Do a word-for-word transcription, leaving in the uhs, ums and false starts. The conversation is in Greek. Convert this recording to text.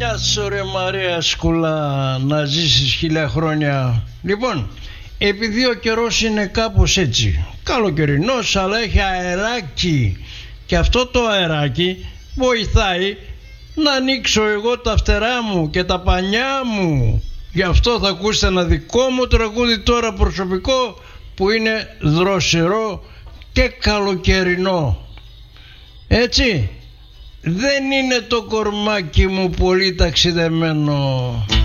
Γεια σου ρε Μαρία Σκουλά, να ζήσεις χίλια χρόνια. Λοιπόν, επειδή ο καιρός είναι κάπως έτσι, καλοκαιρινός αλλά έχει αεράκι, και αυτό το αεράκι βοηθάει να ανοίξω εγώ τα φτερά μου και τα πανιά μου. Γι' αυτό θα ακούσετε ένα δικό μου τραγούδι τώρα προσωπικό, που είναι δροσερό και καλοκαιρινό. Έτσι, δεν είναι το κορμάκι μου πολύ ταξιδεμένο.